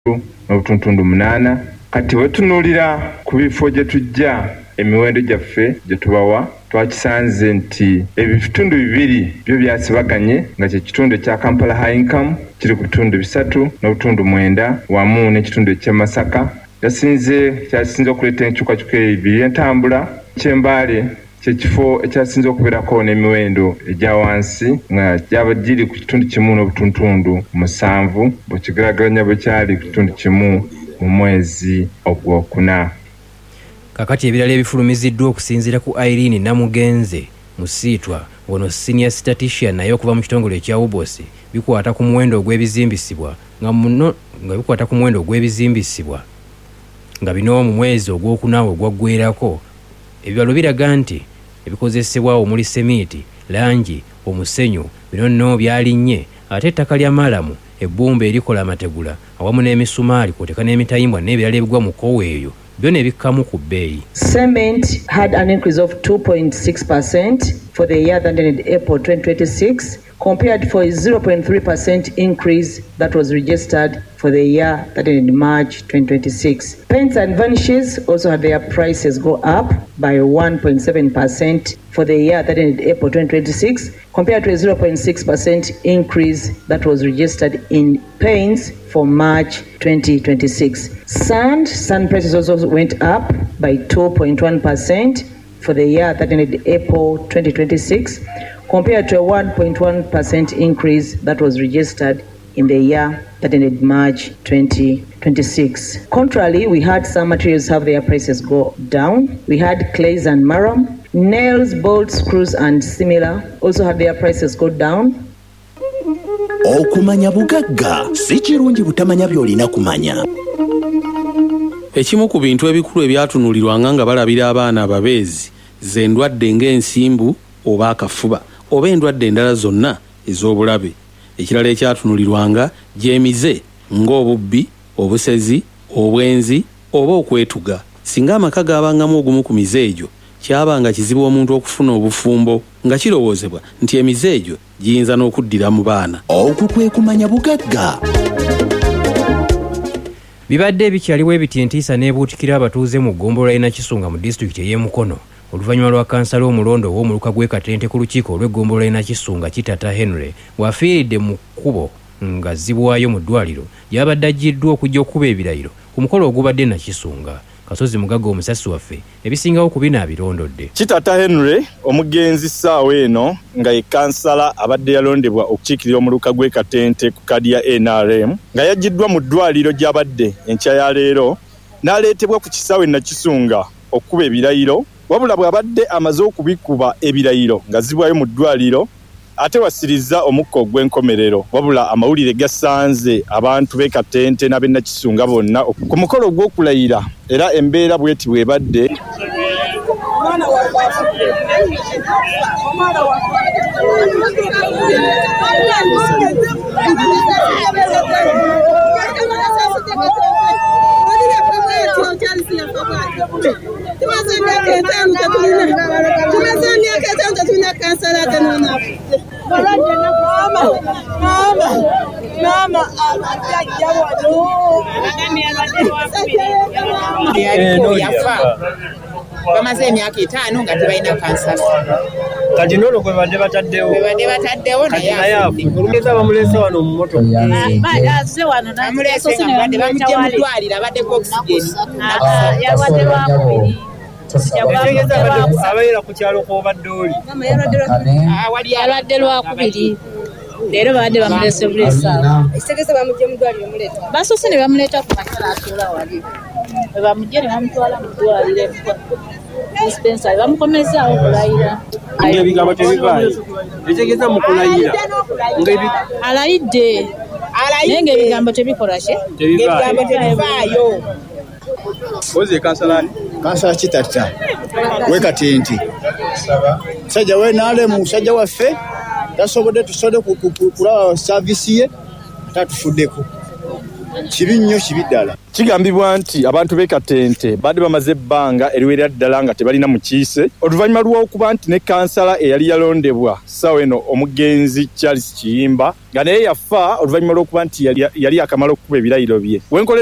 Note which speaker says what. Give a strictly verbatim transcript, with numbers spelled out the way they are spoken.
Speaker 1: n'obutuntundu munaana. Kati wetunuulira ku bifo gye tujja emiwendo gyaffe gye tubawa twakisanze nti ebitundu bibiri byo byasibaganye nga kye kitundu ekya Kampala High Income kiri ku bitundu bisatu n'obutundu mwenda wamu n'ekitundu ekya Masaka. Yasinze kyasinze okuleeta enkyukakyuka ebiri entambula ky'Embale kyekifo ekyasinze okubeerako n'emiwendo egya wansi nga gyaba giri ku kitundu kimu n'obutuntundu musanvu bwekigeraageranya bwe kyali ku kitundu kimu mu mwezi ogwokuna.
Speaker 2: Kakati ebirala ebifulumiziddwa okusinziira ku Irene Namugenze Musiitwa ono senior statistician naye okuva mu kitongole ekya Ubosi bikwata ku muwendo ogw'ebizimbisibwa nga muno nga bikwata ku muwendo ogw'ebizimbisibwa nga bino mu mwezi ogwokuna ogwaggweerako ebibalo biraga nti ebikozesebwa omuli semiiti, langi, omusenyu bino nno byalinnye ate ettaka lya malamu ebbumba erikola amategula awamu n'emisumaali kwoteka n'emitayimbwa n'ebirala ebigwa mu kkowe eyo byonna ebikkamu ku bbeeyi.
Speaker 3: Cement had an increase of two point six percent for the year that ended April twenty twenty-six compared for a zero point three percent increase that was registered for the year that ended March twenty twenty-six. Paints and varnishes also had their prices go up by one point seven percent for the year that ended April twenty twenty-six compared to a zero point six percent increase that was registered in paints for March twenty twenty-six. Sand, sand prices also went up by two point one percent for the year that ended April twenty twenty-six compared to a one point one percent increase that was registered in the year that ended March twenty twenty-six. Contrarily, we had some materials have their prices go down. We had clays and marram, nails, bolts, screws and similar also had their prices go down.
Speaker 4: Okumanya bugagga si kirungi butamanya by'olina kumanya.
Speaker 5: Ekimu ku bintu ebikulu ebyatunulirwanga nga balabira abaana ababeezi ze ndwadde ng'ensimbu oba akafuba oba endwadde endala zonna ez'obulabe. Ekirala ekyatunulirwanga gy'emize ng'obubbi, obusezi, obwenzi oba okwetuga. Singa amaka gaabangamu ogumu ku mize egyo kyabanga kizibu omuntu okufuna obufumbo nga kirowoozebwa nti emize egyo giyinza n'okuddira mu baana.
Speaker 4: Okwo kwe kumanya bugagga.
Speaker 2: Bibadde bikyaliwo ebitiintiisa n'ebuutikira abatuuze mu ggombolola y'e Nakisunga mu disitulikiti ey'e Mukono oluvannyuma lwa kansala omulondo ow'omuluka gw'e Katente ku lukiiko olw'eggombolola y'e Nakisunga Kitata Henry wafiiridde mu kkubo nga zibwayo mu ddwaliro gy'abadde aggiddwa okujja okuba ebirayiro ku mukolo ogubadde Nakisunga. Kasozi Mugaga omusasi waffe ebisingawo ku bino abirondodde.
Speaker 6: Kitata Henry omugenzi ssaawa eno nga ye kansala abadde yalondebwa okukiikirira omuluka gw'e Katente ku kadi ya N R M nga yaggiddwa mu ddwaliro gy'abadde enkya ya leero n'aleetebwa ku kisaawe Nakisunga okuba ebirayiro wabula bw'abadde amaze okubikuba ebirayiro nga zibwayo mu ddwaliro ate wasiriza omukka ogw'enkomerero wabula amawulire gasanze abantu b'e Katente n'ab'e Nakisunga bonna ku mukolo gw'okulayira era embeera bweti bw'ebadde.
Speaker 7: Bamaze emyaka etaano nga tebalina kansala.
Speaker 8: Kati n'olwo gwe badde bataddewo.
Speaker 7: Gwe badde bataddewo naye
Speaker 8: afudde. Bamulese wano mu mmotoka.
Speaker 7: Azze wano n'amulese nga badde bamugye mu ddwaliro abaddeko oxygen.
Speaker 9: Yalwadde lwakubiri.
Speaker 8: Abeera ku kyalo kw'obadde oli.
Speaker 9: Yalwadde lwakubiri. Leero baadde bamulese buleesa.
Speaker 10: Ekitegeeza bamugye mu ddwaliro muleeta.
Speaker 9: Basoose ne bamuleeta ku makala atuula wali. Bwe bamugye ne bamutwala mu ddwaliro dispensary bamukomezaawo okulayira.
Speaker 8: Ebigambo tebivaayo. Ekitegeeza mu kulayira.
Speaker 9: Alayidde. Naye ng'ebigambo tebikola ki?
Speaker 7: Ebigambo tebivaayo.
Speaker 8: Oze kansala
Speaker 11: kansala Kitata w'e Katente. Musajja we naale musajja waffe tasobodde tusobodde kulaba saavisi ye tatufuddeko. kibi nnyo kibi ddala.
Speaker 6: Kigambibwa nti abantu b'e Katente badde bamaze ebbanga eriwerera ddala nga tebalina mukiise oluvannyuma lw'okuba nti ne kansala eyali yalondebwa ssaawa eno omugenzi Charles Kiyimba nga naye yafa oluvannyuma lw'okuba nti yali, yali akamala okukuba ebirayiro bye.